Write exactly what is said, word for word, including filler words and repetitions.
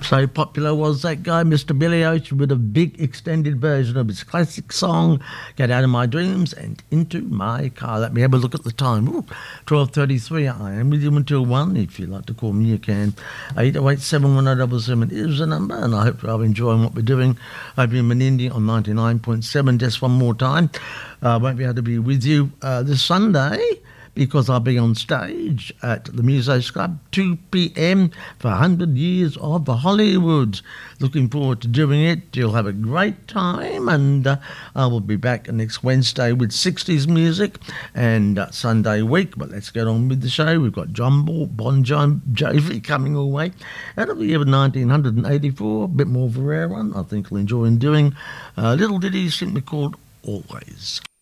So popular was that guy, Mister Billy Ocean, with a big extended version of his classic song, Get Out of My Dreams and Into My Car. Let me have a look at the time. Ooh, twelve thirty-three. I am with you until one. If you'd like to call me, you can. eight oh eight, seven one oh, seven seven is the number, and I hope you're enjoying what we're doing over in Menindee on ninety-nine point seven. Just one more time. I uh, won't be able to be with you uh, this Sunday, because I'll be on stage at the Musos Club, two p.m. for one hundred years of Hollywood. Looking forward to doing it. You'll have a great time, and uh, I will be back next Wednesday with sixties music and uh, Sunday week. But let's get on with the show. We've got John Ball, Bon John Jovi coming our way out of the year nineteen eighty-four. A bit more of a rare one. I think you'll enjoy doing a little ditty simply called Always.